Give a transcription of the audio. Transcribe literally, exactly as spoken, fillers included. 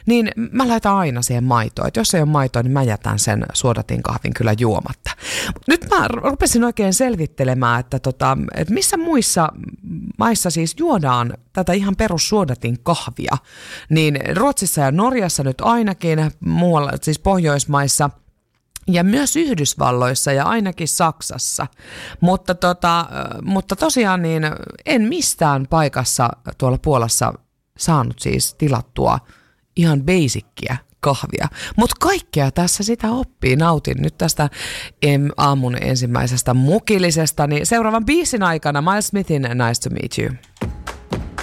niin mä laitan aina siihen maitoa. Et jos ei ole maitoa, niin mä jätän sen suodatin kahvin kyllä juomatta. Nyt mä rupesin oikein selvittelemään, että, tota, että missä muissa maissa siis juodaan tätä ihan perussuodatin kahvia. Niin Ruotsissa ja Norjassa nyt ainakin, muualla siis Pohjoismaissa ja myös Yhdysvalloissa ja ainakin Saksassa. Mutta, tota, mutta tosiaan niin en mistään paikassa tuolla Puolassa saanut siis tilattua ihan basickiä kahvia. Mutta kaikkea tässä sitä oppii. Nautin nyt tästä aamun ensimmäisestä mukillisesta. Niin seuraavan biisin aikana Miles Smithin Nice to Meet You.